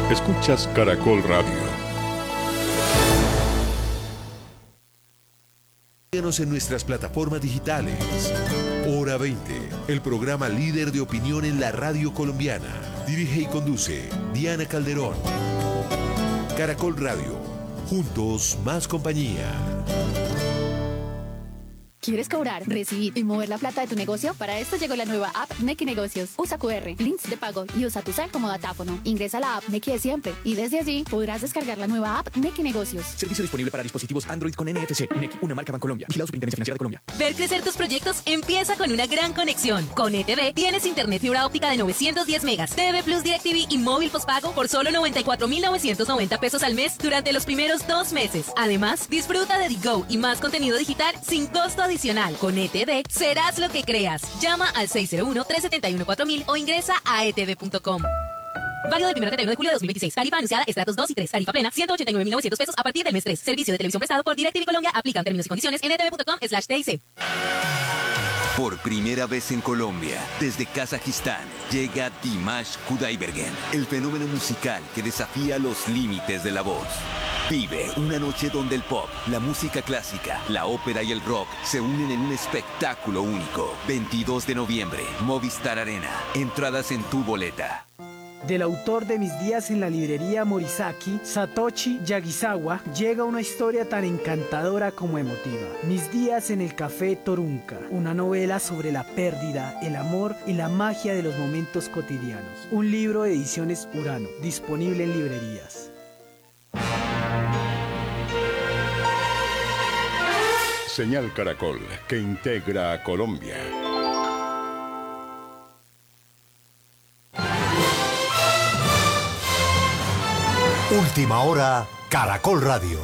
Escuchas Caracol Radio. Síguenos en nuestras plataformas digitales. Hora 20, el programa líder de opinión en la radio colombiana. Dirige y conduce Diana Calderón. Caracol Radio. Juntos, más compañía. ¿Quieres cobrar, recibir y mover la plata de tu negocio? Para esto llegó la nueva app Nequi Negocios. Usa QR, links de pago y usa tu cel como datáfono. Ingresa a la app Nequi de siempre y desde allí podrás descargar la nueva app Nequi Negocios. Servicio disponible para dispositivos Android con NFC. Nequi, una marca Bancolombia. Vigilado Superintendencia Financiera de Colombia. Ver crecer tus proyectos empieza con una gran conexión. Con ETV tienes internet fibra óptica de 910 megas, TV Plus DirecTV y móvil postpago por solo 94.990 pesos al mes durante los primeros 2 meses. Además, disfruta de Digo y más contenido digital sin costo adicional. Con ETV serás lo que creas. Llama al 601-371-4000 o ingresa a etv.com. Válido del 1 al 31 de julio de 2026. Tarifa anunciada, estratos 2 y 3. Tarifa plena, 189.900 pesos a partir del mes 3. Servicio de televisión prestado por DirecTV Colombia. Aplican términos y condiciones en etv.com/TIC. Por primera vez en Colombia, desde Kazajistán, llega Dimash Kudaibergen, el fenómeno musical que desafía los límites de la voz. Vive una noche donde el pop, la música clásica, la ópera y el rock se unen en un espectáculo único. 22 de noviembre, Movistar Arena. Entradas en tu boleta. Del autor de Mis días en la librería Morisaki, Satoshi Yagisawa, llega una historia tan encantadora como emotiva. Mis días en el café Torunca, una novela sobre la pérdida, el amor y la magia de los momentos cotidianos. Un libro de Ediciones Urano, disponible en librerías. Señal Caracol, que integra a Colombia. Última hora, Caracol Radio.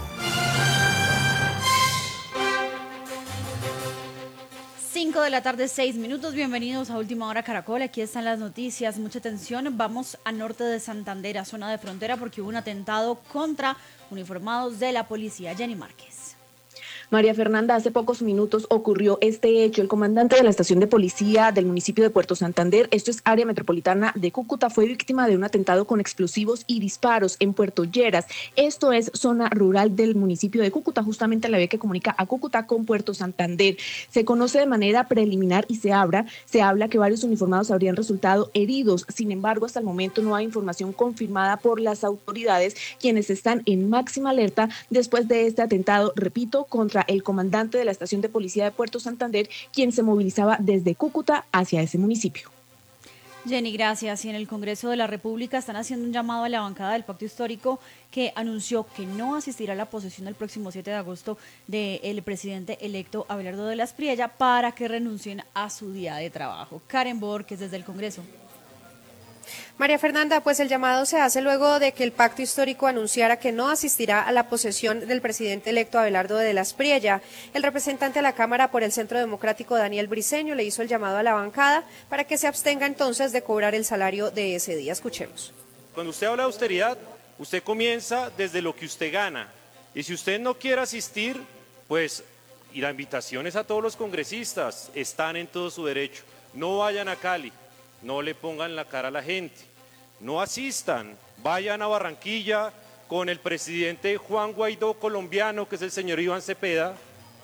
5 de la tarde, 6 minutos. Bienvenidos a Última Hora Caracol. Aquí están las noticias. Mucha atención. Vamos a norte de Santander, a zona de frontera, porque hubo un atentado contra uniformados de la policía. Jenny Márquez. María Fernanda, hace pocos minutos ocurrió este hecho. El comandante de la estación de policía del municipio de Puerto Santander, esto es área metropolitana de Cúcuta, fue víctima de un atentado con explosivos y disparos en Puerto Lleras. Esto es zona rural del municipio de Cúcuta, justamente la vía que comunica a Cúcuta con Puerto Santander. Se conoce de manera preliminar y se habla que varios uniformados habrían resultado heridos. Sin embargo, hasta el momento no hay información confirmada por las autoridades, quienes están en máxima alerta después de este atentado, repito, contra el comandante de la estación de policía de Puerto Santander, quien se movilizaba desde Cúcuta hacia ese municipio. Jenny, gracias. Y en el Congreso de la República están haciendo un llamado a la bancada del Pacto Histórico, que anunció que no asistirá a la posesión el próximo 7 de agosto del presidente electo Abelardo de la Espriella, para que renuncien a su día de trabajo. Karen Borges, desde el Congreso. María Fernanda, pues el llamado se hace luego de que el Pacto Histórico anunciara que no asistirá a la posesión del presidente electo Abelardo de la Espriella. El representante a la Cámara por el Centro Democrático, Daniel Briceño, le hizo el llamado a la bancada para que se abstenga entonces de cobrar el salario de ese día. Escuchemos. Cuando usted habla de austeridad, usted comienza desde lo que usted gana. Y si usted no quiere asistir, pues, y la invitación es a todos los congresistas, están en todo su derecho. No vayan a Cali. No le pongan la cara a la gente, no asistan, vayan a Barranquilla con el presidente Juan Guaidó colombiano, que es el señor Iván Cepeda.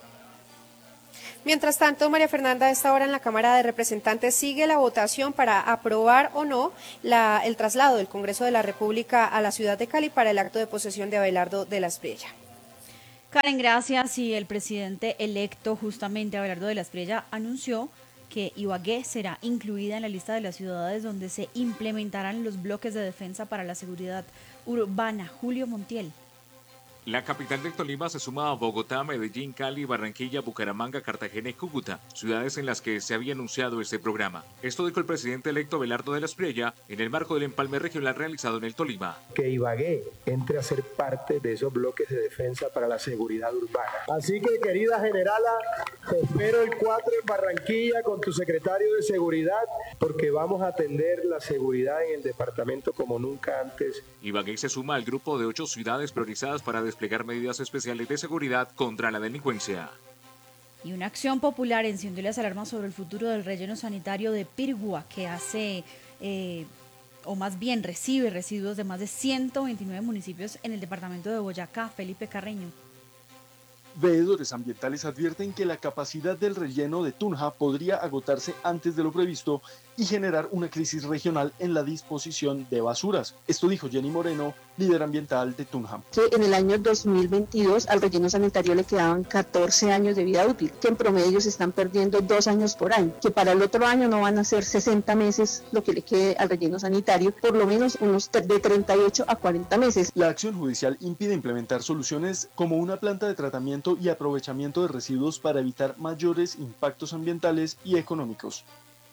Mientras tanto, María Fernanda, a esta hora en la Cámara de Representantes sigue la votación para aprobar o no el traslado del Congreso de la República a la ciudad de Cali para el acto de posesión de Abelardo de la Espriella. Karen, gracias. Y el presidente electo, justamente Abelardo de la Espriella, anunció que Ibagué será incluida en la lista de las ciudades donde se implementarán los bloques de defensa para la seguridad urbana. Julio Montiel. La capital del Tolima se suma a Bogotá, Medellín, Cali, Barranquilla, Bucaramanga, Cartagena y Cúcuta, ciudades en las que se había anunciado este programa. Esto dijo el presidente electo Abelardo de la Espriella en el marco del empalme regional realizado en el Tolima. Que Ibagué entre a ser parte de esos bloques de defensa para la seguridad urbana. Así que, querida generala, te espero el 4 en Barranquilla con tu secretario de seguridad, porque vamos a atender la seguridad en el departamento como nunca antes. Ibagué se suma al grupo de 8 ciudades priorizadas para desplegar medidas especiales de seguridad contra la delincuencia. Y una acción popular encendió las alarmas sobre el futuro del relleno sanitario de Pirgua, que hace o más bien recibe residuos de más de 129 municipios en el departamento de Boyacá. Felipe Carreño. Veedores ambientales advierten que la capacidad del relleno de Tunja podría agotarse antes de lo previsto y generar una crisis regional en la disposición de basuras. Esto dijo Jenny Moreno, líder ambiental de Tunja. Que en el año 2022 al relleno sanitario le quedaban 14 años de vida útil, que en promedio se están perdiendo 2 años por año, que para el otro año no van a ser 60 meses lo que le quede al relleno sanitario, por lo menos unos de 38 a 40 meses. La acción judicial impide implementar soluciones como una planta de tratamiento y aprovechamiento de residuos para evitar mayores impactos ambientales y económicos.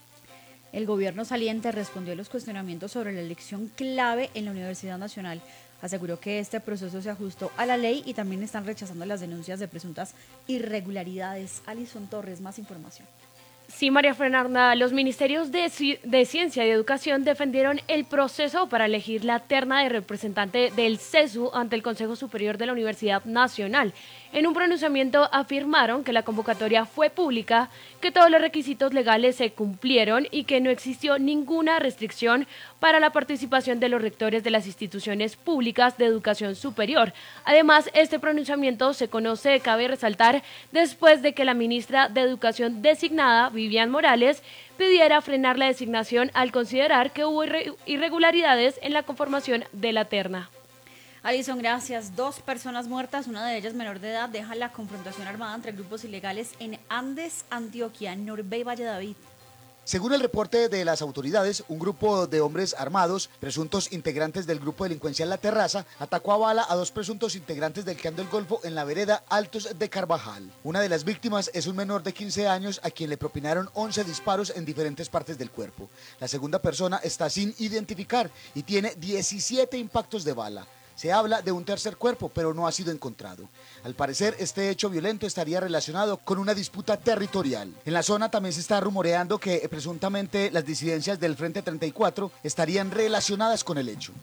El gobierno saliente respondió a los cuestionamientos sobre la elección clave en la Universidad Nacional. Aseguró que este proceso se ajustó a la ley y también están rechazando las denuncias de presuntas irregularidades. Alison Torres, más información. Sí, María Fernanda, los ministerios de Ciencia y Educación defendieron el proceso para elegir la terna de representante del CESU ante el Consejo Superior de la Universidad Nacional. En un pronunciamiento afirmaron que la convocatoria fue pública, que todos los requisitos legales se cumplieron y que no existió ninguna restricción para la participación de los rectores de las instituciones públicas de educación superior. Además, este pronunciamiento se conoce, cabe resaltar, después de que la ministra de Educación designada, Vivian Morales, pidiera frenar la designación al considerar que hubo irregularidades en la conformación de la terna. Alison, gracias. 2 personas muertas, una de ellas menor de edad, deja la confrontación armada entre grupos ilegales en Andes, Antioquia. Norbey Valle David. Según el reporte de las autoridades, un grupo de hombres armados, presuntos integrantes del grupo delincuencial La Terraza, atacó a bala a 2 presuntos integrantes del Clan del Golfo en la vereda Altos de Carvajal. Una de las víctimas es un menor de 15 años a quien le propinaron 11 disparos en diferentes partes del cuerpo. La segunda persona está sin identificar y tiene 17 impactos de bala. Se habla de un tercer cuerpo, pero no ha sido encontrado. Al parecer, este hecho violento estaría relacionado con una disputa territorial. En la zona también se está rumoreando que presuntamente las disidencias del Frente 34 estarían relacionadas con el hecho.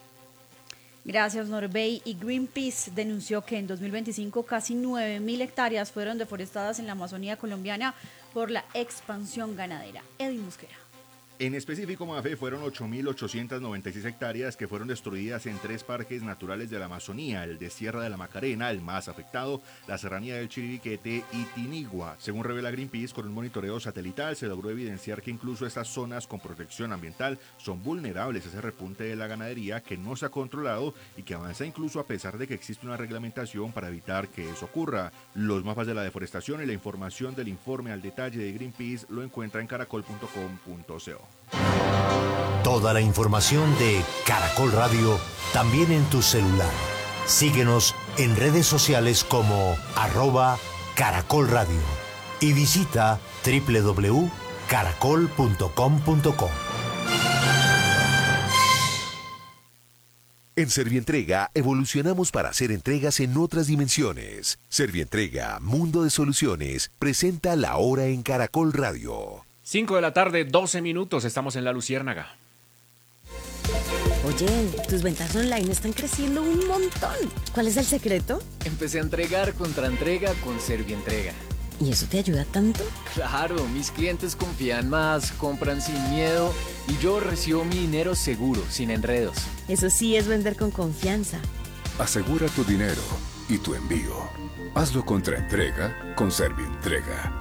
Gracias, Norbey. Y Greenpeace denunció que en 2025 casi 9.000 hectáreas fueron deforestadas en la Amazonía colombiana por la expansión ganadera. Edwin Mosquera. En específico, Mafe, fueron 8.896 hectáreas que fueron destruidas en 3 parques naturales de la Amazonía, el de Sierra de la Macarena, el más afectado, la Serranía del Chiribiquete y Tinigua. Según revela Greenpeace, con un monitoreo satelital se logró evidenciar que incluso estas zonas con protección ambiental son vulnerables a ese repunte de la ganadería que no se ha controlado y que avanza incluso a pesar de que existe una reglamentación para evitar que eso ocurra. Los mapas de la deforestación y la información del informe al detalle de Greenpeace lo encuentra en caracol.com.co. Toda la información de Caracol Radio también en tu celular. Síguenos en redes sociales como @Caracol Radio y visita www.caracol.com.co. En Servientrega evolucionamos para hacer entregas en otras dimensiones. Servientrega, Mundo de Soluciones, presenta La Hora en Caracol Radio. 5 de la tarde, 12 minutos, estamos en La Luciérnaga. Oye, tus ventas online están creciendo un montón. ¿Cuál es el secreto? Empecé a entregar contra entrega con Servientrega. ¿Y eso te ayuda tanto? Claro, mis clientes confían más, compran sin miedo y yo recibo mi dinero seguro, sin enredos. Eso sí es vender con confianza. Asegura tu dinero y tu envío. Hazlo contra entrega con Servientrega.